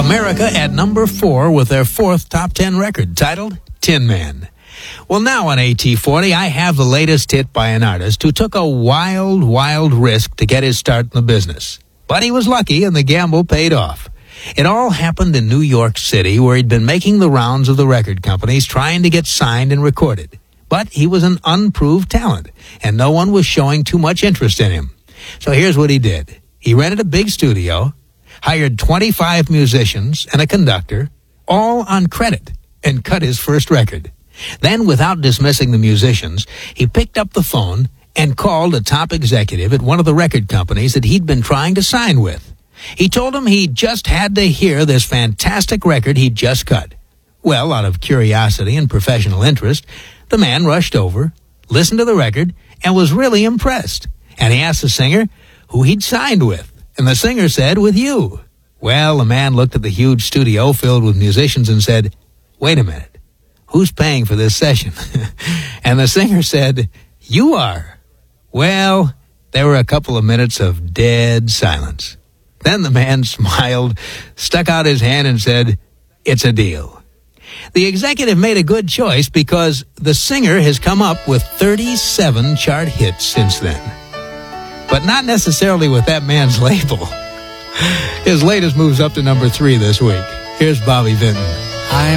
America at number 4 with their 4th top 10 record, titled Tin Man. Well, now on AT40, I have the latest hit by an artist who took a wild, wild risk to get his start in the business. But he was lucky, and the gamble paid off. It all happened in New York City, where he'd been making the rounds of the record companies trying to get signed and recorded. But he was an unproved talent, and no one was showing too much interest in him. So here's what he did. He rented a big studio, hired 25 musicians and a conductor, all on credit, and cut his first record. Then, without dismissing the musicians, he picked up the phone and called a top executive at one of the record companies that he'd been trying to sign with. He told him he just had to hear this fantastic record he'd just cut. Well, out of curiosity and professional interest, the man rushed over, listened to the record, and was really impressed. And he asked the singer who he'd signed with. And the singer said, with you. Well, the man looked at the huge studio filled with musicians and said, wait a minute, who's paying for this session? And the singer said, you are. Well, there were a couple of minutes of dead silence. Then the man smiled, stuck out his hand and said, it's a deal. The executive made a good choice because the singer has come up with 37 chart hits since then. But not necessarily with that man's label. His latest moves up to number 3 this week. Here's Bobby Vinton. I